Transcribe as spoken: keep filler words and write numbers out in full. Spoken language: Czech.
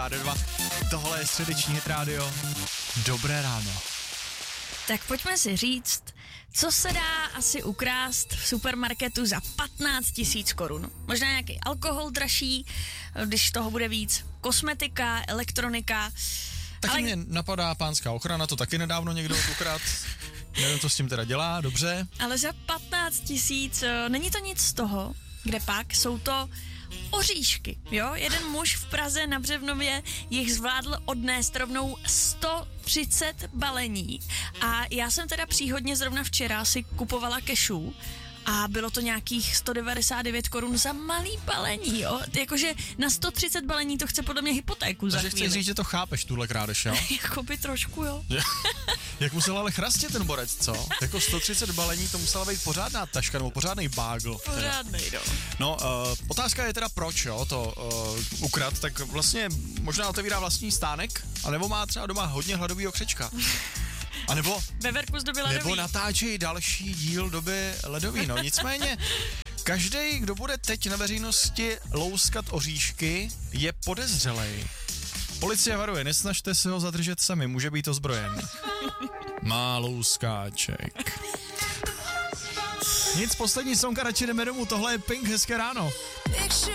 dva. Tohle je středeční Hit Radio. Dobré ráno. Tak pojďme si říct, co se dá asi ukrást v supermarketu za patnáct tisíc korun. Možná nějaký alkohol dražší, když toho bude víc, kosmetika, elektronika. Taky ale... mě napadá pánská ochrana, to taky nedávno někdo ukradl. Nevím, co s tím teda dělá, dobře. Ale za patnáct tisíc není to nic z toho, kde pak jsou to oříšky, jo? Jeden muž v Praze na Břevnově jich zvládl odnést rovnou sto třicet balení a já jsem teda příhodně zrovna včera si kupovala kešů a bylo to nějakých sto devadesát devět korun za malý balení, jo? Jakože na sto třicet balení to chce podle mě hypotéku za chvíli. Takže chci říct, že to chápeš, tuhle krádež, jo? Jakoby trošku, jo. Jak musel ale chrastit ten borec, co? Jako sto třicet balení, to musela být pořádná taška nebo pořádný bágl. Pořádnej, no. No, uh, otázka je teda proč, jo, to uh, ukrad, tak vlastně možná otevírá vlastní stánek, anebo má třeba doma hodně hladovýho křečka. A nebo, Veverku z doby ledový. Nebo natáčejí další díl doby ledový, no nicméně, každej, kdo bude teď na veřejnosti louskat oříšky, je podezřelej. Policie varuje, nesnažte se ho zadržet sami, může být ozbrojen. Má louskáček. Nic, poslední sonka, radši jdeme domů, tohle je Pink, hezké ráno.